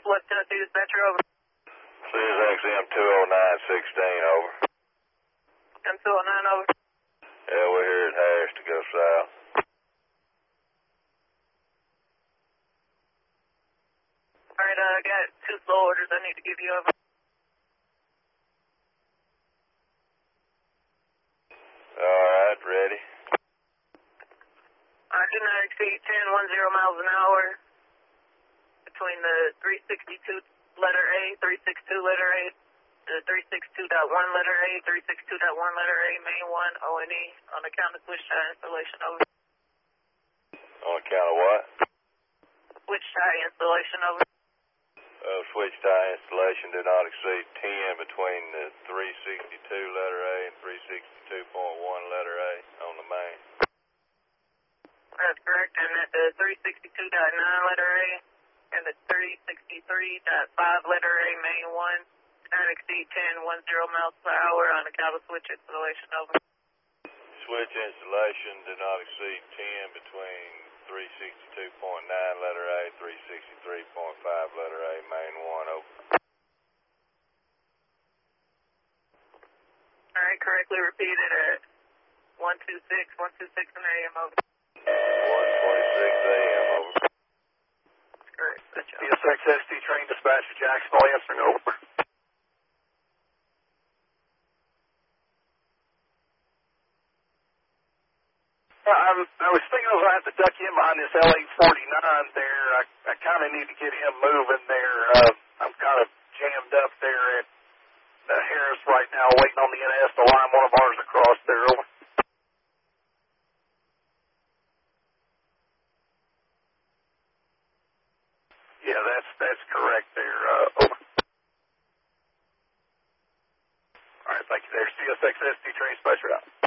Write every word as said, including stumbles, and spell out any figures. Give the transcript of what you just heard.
West Tennessee Dispatcher, over. C S X M two oh nine sixteen, over. M two oh nine, over. Yeah, we're here at Harris to go south. Alright, uh, I got two slow orders I need to give you, over. Alright, ready. I do not exceed ten ten miles an hour between the three sixty-two letter A, three sixty-two letter A, the three sixty-two point one letter A, three sixty-two point one letter A, main one, O N E, on account of switch tie installation, over. On account of what? Switch tie installation, over. Uh, switch tie installation did not exceed ten between the three sixty-two letter A and three sixty-two point one letter A on the main. That's correct, and at the three sixty-two point nine letter A and the three sixty-three point five letter A, main one, not exceed ten ten miles per hour on account of switch installation, over. Switch installation did not exceed ten between three sixty-two point nine letter A, three sixty-three point five letter A, main one, over. Alright, correctly repeated at one two six, one two six in A M, over. one twenty-six A M, over. That's correct, good job. C S X S T train dispatcher Jacksonville answering, over. I was, I was thinking I was going to have to duck in behind this L eight forty-nine there. I, I kind of need to get him moving there. Uh, I'm kind of jammed up there at uh, Harris right now, waiting on the N S to line one of ours across there. Over. Yeah, that's that's correct there. Uh, over. All right, thank you there. C S X S T train dispatcher out.